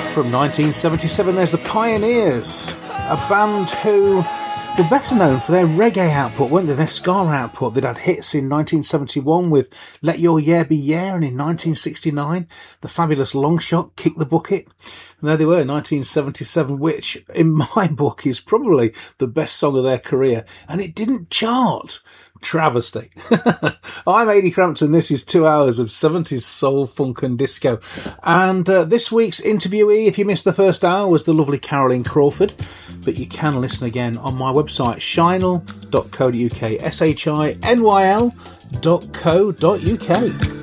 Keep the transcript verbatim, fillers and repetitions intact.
From nineteen seventy-seven, there's the Pioneers, a band who were better known for their reggae output, weren't they? Their ska output. They'd had hits in nineteen seventy-one with Let Your Yeah Be Yeah, and in nineteen sixty-nine, the fabulous Longshot, Kick the Bucket. And there they were, nineteen seventy-seven, which, in my book, is probably the best song of their career. And it didn't chart. Travesty. I'm Ady Crampton. This is two hours of seventies soul, funk and disco. And uh, this week's interviewee, if you missed the first hour, was the lovely Caroline Crawford. But you can listen again on my website, shinel dot co dot uk, S H I N Y L dot co dot uk.